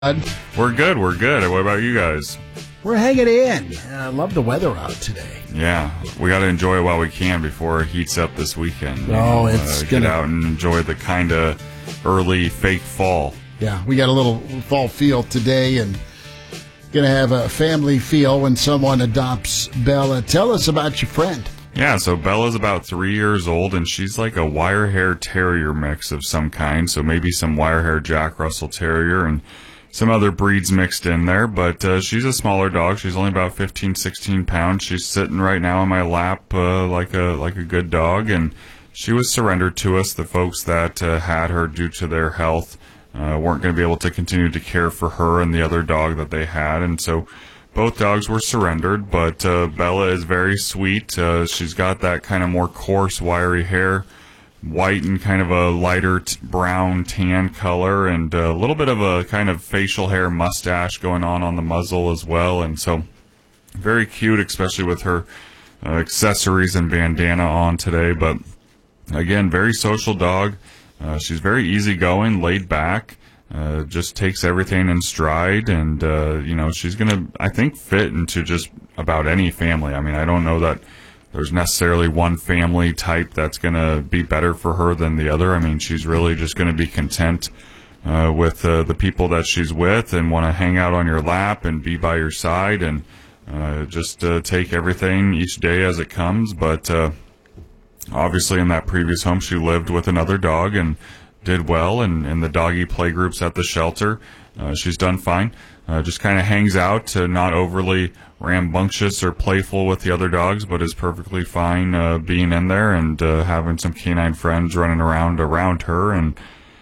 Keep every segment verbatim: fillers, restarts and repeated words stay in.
We're good, we're good. What about you guys? We're hanging in. I love the weather out today. Yeah, we got to enjoy it while we can before it heats up this weekend. Oh, it's uh, gonna... Get out and enjoy the kind of early fake fall. Yeah, we got a little fall feel today and going to have a family feel when someone adopts Bella. Tell us about your friend. Yeah, so Bella's about three years old, and she's like a wire hair terrier mix of some kind, so maybe some wire hair Jack Russell Terrier and some other breeds mixed in there, but uh, she's a smaller dog. She's only about fifteen, sixteen pounds. She's sitting right now on my lap uh, like a like a good dog, and she was surrendered to us. The folks that uh, had her due to their health uh, weren't going to be able to continue to care for her and the other dog that they had, and so both dogs were surrendered, but uh, Bella is very sweet. Uh, she's got that kind of more coarse, wiry hair, white and kind of a lighter t- brown tan color, and a little bit of a kind of facial hair mustache going on on the muzzle as well, and so very cute, especially with her uh, accessories and bandana on today. But again, very social dog. Uh, she's very easygoing, laid back, uh, just takes everything in stride, and uh, you know, she's gonna, I think, fit into just about any family. I mean, I don't know that there's necessarily one family type that's going to be better for her than the other. I mean, she's really just going to be content uh, with uh, the people that she's with and want to hang out on your lap and be by your side and uh, just uh, take everything each day as it comes. But uh, obviously in that previous home, she lived with another dog and did well. And in the doggy play groups at the shelter, uh, she's done fine. Uh, just kind of hangs out, uh, not overly rambunctious or playful with the other dogs, but is perfectly fine uh, being in there and uh, having some canine friends running around around her. And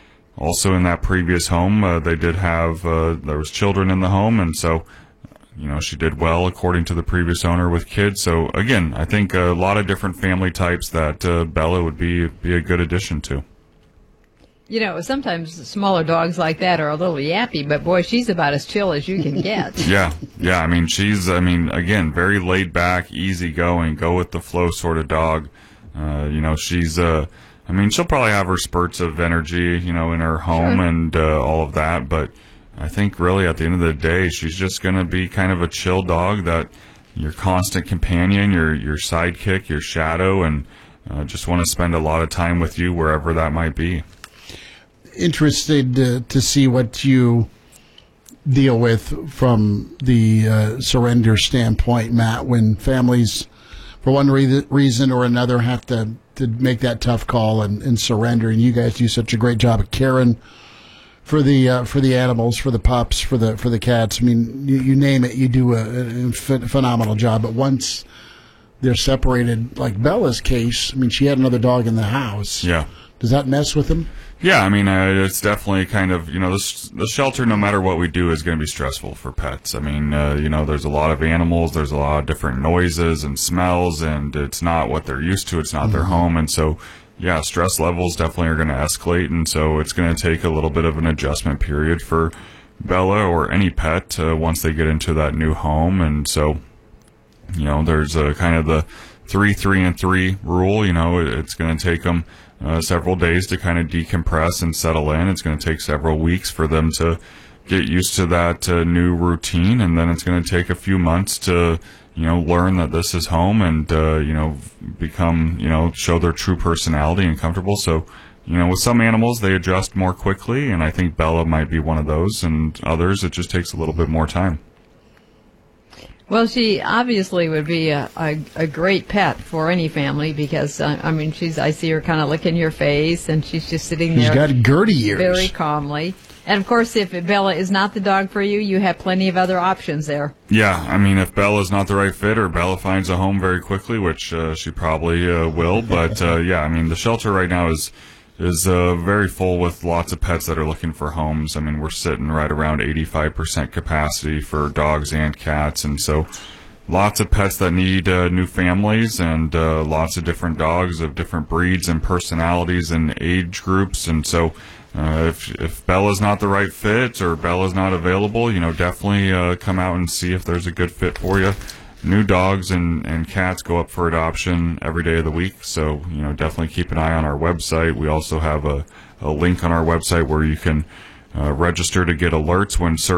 also in that previous home, uh, they did have, uh, there was children in the home, and so, you know, she did well according to the previous owner with kids. So again, I think a lot of different family types that uh, Bella would be, be a good addition to. You know, sometimes smaller dogs like that are a little yappy, but boy, she's about as chill as you can get. yeah, yeah. I mean, she's, I mean, again, very laid back, easy going, go with the flow sort of dog. Uh, you know, she's, uh, I mean, she'll probably have her spurts of energy, you know, in her home sure. and uh, all of that. But I think really at the end of the day, she's just going to be kind of a chill dog that your constant companion, your, your sidekick, your shadow, and uh, just want to spend a lot of time with you wherever that might be. Interested to, to see what you deal with from the uh, surrender standpoint, Matt, when families, for one re- reason or another, have to, to make that tough call and, and surrender. And you guys do such a great job of caring for the uh, for the animals, for the pups, for the for the cats. I mean, you, you name it, you do a, a ph- phenomenal job. But once they're separated, like Bella's case, I mean, she had another dog in the house. Yeah. Does that mess with them? Yeah, I mean, uh, it's definitely kind of, you know, the, the shelter, no matter what we do, is going to be stressful for pets. I mean, uh, you know, there's a lot of animals, there's a lot of different noises and smells, and it's not what they're used to, it's not mm-hmm. their home, and so, yeah, stress levels definitely are going to escalate, and so it's going to take a little bit of an adjustment period for Bella or any pet uh, once they get into that new home, and so, you know, there's a kind of the three, three, and three rule. You know, it, it's going to take them Uh, several days to kind of decompress and settle in. It's going to take several weeks for them to get used to that uh, new routine, and then it's going to take a few months to, you know, learn that this is home and, uh, you know, become, you know, show their true personality and comfortable. So, you know, with some animals, they adjust more quickly, and I think Bella might be one of those, and others, it just takes a little bit more time. Well, she obviously would be a, a, a great pet for any family because, uh, I mean, she's, I see her kind of licking your face, and she's just sitting there. She's got Gertie ears. Very calmly. And, of course, if Bella is not the dog for you, you have plenty of other options there. Yeah, I mean, if Bella's not the right fit or Bella finds a home very quickly, which uh, she probably uh, will, but, uh, yeah, I mean, the shelter right now is is uh, very full with lots of pets that are looking for homes. I mean, we're sitting right around eighty-five percent capacity for dogs and cats, and so lots of pets that need uh, new families, and uh, lots of different dogs of different breeds and personalities and age groups. And so uh, if if Bella's not the right fit or Bella's not available, you know, definitely uh, come out and see if there's a good fit for you. New dogs and, and cats go up for adoption every day of the week, so, you know, definitely keep an eye on our website. We also have a, a link on our website where you can Uh, register to get alerts when certain